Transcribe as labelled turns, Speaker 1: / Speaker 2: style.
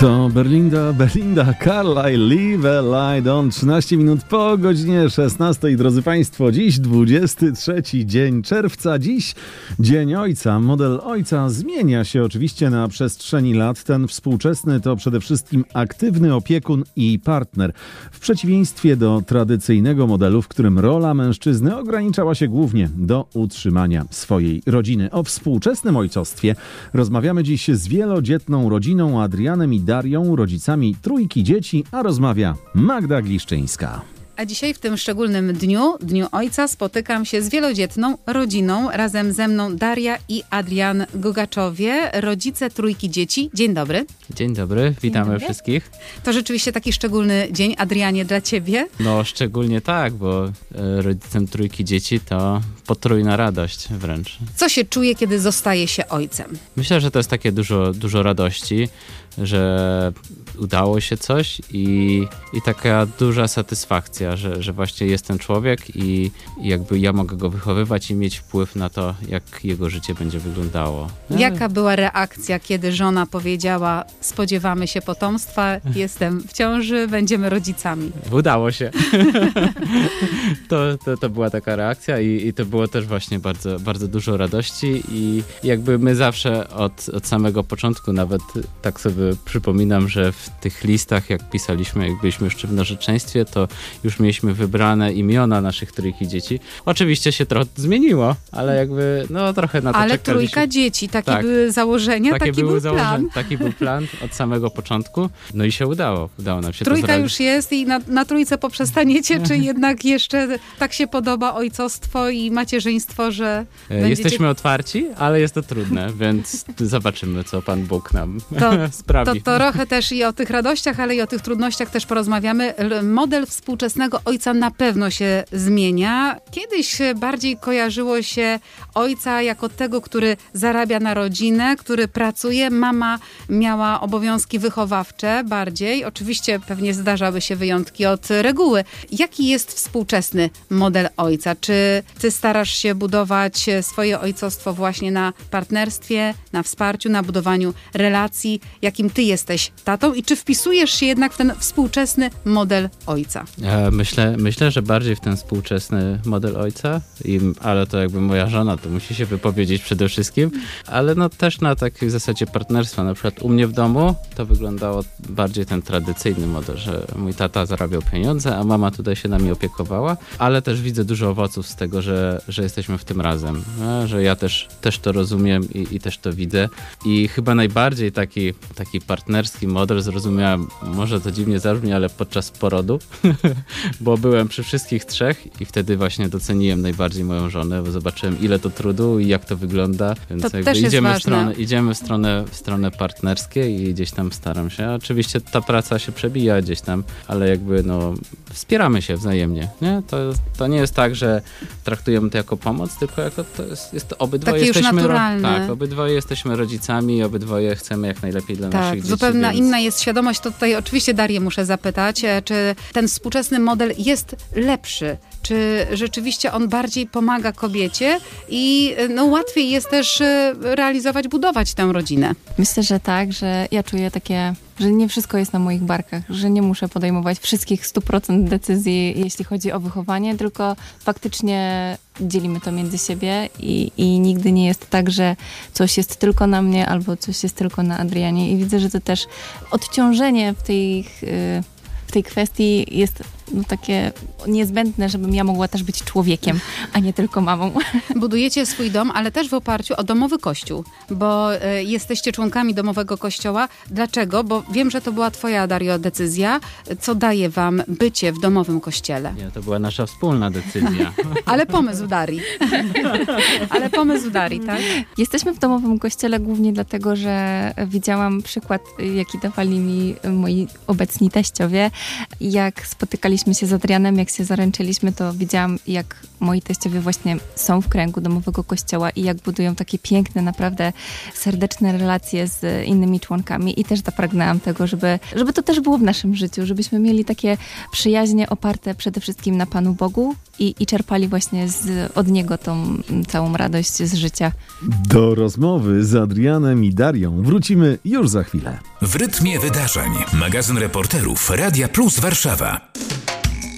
Speaker 1: To Belinda, Carlisle, Live a Light On. 13 minut po godzinie 16. Drodzy Państwo, dziś 23 dzień czerwca, dziś Dzień Ojca. Model ojca zmienia się oczywiście na przestrzeni lat. Ten współczesny to przede wszystkim aktywny opiekun i partner. W przeciwieństwie do tradycyjnego modelu, w którym rola mężczyzny ograniczała się głównie do utrzymania swojej rodziny. O współczesnym ojcostwie rozmawiamy dziś z wielodzietną rodziną Adrianem i Darią, rodzicami trójki dzieci, a rozmawia Magda Gliszczyńska.
Speaker 2: A dzisiaj w tym szczególnym Dniu Ojca, spotykam się z wielodzietną rodziną. Razem ze mną Daria i Adrian Gogaczowie, rodzice trójki dzieci. Dzień dobry.
Speaker 3: Dzień dobry, witamy wszystkich.
Speaker 2: To rzeczywiście taki szczególny dzień, Adrianie, dla ciebie?
Speaker 3: No szczególnie tak, bo rodzicem trójki dzieci to potrójna radość wręcz.
Speaker 2: Co się czuje, kiedy zostaje się ojcem?
Speaker 3: Myślę, że to jest takie dużo radości, że udało się coś i taka duża satysfakcja, że właśnie jest ten człowiek i jakby ja mogę go wychowywać i mieć wpływ na to, jak jego życie będzie wyglądało.
Speaker 2: Jaka była reakcja, kiedy żona powiedziała: spodziewamy się potomstwa, jestem w ciąży, będziemy rodzicami?
Speaker 3: Udało się. To była taka reakcja i to było też właśnie bardzo, bardzo dużo radości i jakby my zawsze od samego początku, nawet tak sobie przypominam, że w tych listach, jak pisaliśmy, jak byliśmy jeszcze w narzeczeństwie, to już mieliśmy wybrane imiona naszych trójki dzieci. Oczywiście się trochę zmieniło, ale jakby trochę na to
Speaker 2: ale
Speaker 3: czekaliśmy.
Speaker 2: Trójka dzieci, takie były założenia, taki był plan.
Speaker 3: Taki był plan od samego początku. No i się udało nam się
Speaker 2: Trójka
Speaker 3: to zrobić.
Speaker 2: już jest i na trójce poprzestaniecie, czy jednak jeszcze tak się podoba ojcostwo i macierzyństwo, że
Speaker 3: Jesteśmy otwarci, ale jest to trudne, więc zobaczymy, co Pan Bóg nam sprawi.
Speaker 2: To trochę też i o tych radościach, ale i o tych trudnościach też porozmawiamy. Model współczesnego ojca na pewno się zmienia. Kiedyś bardziej kojarzyło się ojca jako tego, który zarabia na rodzinę, który pracuje. Mama miała obowiązki wychowawcze bardziej. Oczywiście pewnie zdarzały się wyjątki od reguły. Jaki jest współczesny model ojca? Czy ty starasz się budować swoje ojcostwo właśnie na partnerstwie, na wsparciu, na budowaniu relacji? Jakim ty jesteś tatą i czy wpisujesz się jednak w ten współczesny model ojca?
Speaker 3: Myślę, że bardziej w ten współczesny model ojca, ale to jakby moja żona to musi się wypowiedzieć przede wszystkim, ale też na takiej zasadzie partnerstwa. Na przykład u mnie w domu to wyglądało bardziej ten tradycyjny model, że mój tata zarabiał pieniądze, a mama tutaj się nami opiekowała, ale też widzę dużo owoców z tego, że jesteśmy w tym razem, że ja też to rozumiem i też to widzę i chyba najbardziej taki partnerski model zrozumiałem, może to dziwnie zabrzmi, ale podczas porodu, bo byłem przy wszystkich trzech i wtedy właśnie doceniłem najbardziej moją żonę, bo zobaczyłem, ile to trudu i jak to wygląda, więc
Speaker 2: to jakby też
Speaker 3: idziemy w stronę partnerskie i gdzieś tam staram się. Oczywiście ta praca się przebija gdzieś tam, ale jakby wspieramy się wzajemnie, nie? To nie jest tak, że traktujemy to jako pomoc, tylko jako jest to obydwoje
Speaker 2: takie
Speaker 3: jesteśmy
Speaker 2: już naturalne.
Speaker 3: Tak, obydwoje jesteśmy rodzicami i obydwoje chcemy jak najlepiej dla naszych dzieci.
Speaker 2: Zupełnie inna jest świadomość. To tutaj oczywiście Darię muszę zapytać, czy ten współczesny model jest lepszy? Czy rzeczywiście on bardziej pomaga kobiecie i łatwiej jest też realizować, budować tę rodzinę?
Speaker 4: Myślę, że tak, że ja czuję że nie wszystko jest na moich barkach, że nie muszę podejmować wszystkich 100% decyzji, jeśli chodzi o wychowanie, tylko faktycznie dzielimy to między siebie i nigdy nie jest tak, że coś jest tylko na mnie albo coś jest tylko na Adrianie i widzę, że to też odciążenie w tej kwestii jest takie niezbędne, żebym ja mogła też być człowiekiem, a nie tylko mamą.
Speaker 2: Budujecie swój dom, ale też w oparciu o domowy kościół, bo jesteście członkami domowego kościoła. Dlaczego? Bo wiem, że to była twoja, Dario, decyzja. Co daje wam bycie w domowym kościele?
Speaker 3: Nie, to była nasza wspólna decyzja.
Speaker 2: Ale pomysł Darii, tak?
Speaker 4: Jesteśmy w domowym kościele głównie dlatego, że widziałam przykład, jaki dawali mi moi obecni teściowie, jak spotykali poznawaliśmy się z Adrianem, jak się zaręczyliśmy, to widziałam, jak moi teściowie właśnie są w kręgu domowego kościoła i jak budują takie piękne, naprawdę serdeczne relacje z innymi członkami i też zapragnęłam tego, żeby to też było w naszym życiu, żebyśmy mieli takie przyjaźnie oparte przede wszystkim na Panu Bogu i czerpali właśnie od Niego tą całą radość z życia.
Speaker 1: Do rozmowy z Adrianem i Darią wrócimy już za chwilę.
Speaker 5: W rytmie wydarzeń. Magazyn reporterów Radia Plus Warszawa.